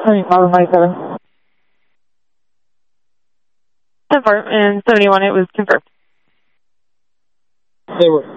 Model 97. And 71, it was confirmed. They were.